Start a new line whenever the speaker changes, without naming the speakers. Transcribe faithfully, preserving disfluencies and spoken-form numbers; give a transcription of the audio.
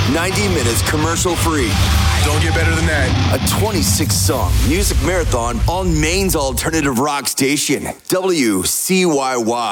ninety minutes commercial free.
Don't get better than that.
A twenty-six song music marathon on Maine's alternative rock station, W C Y Y.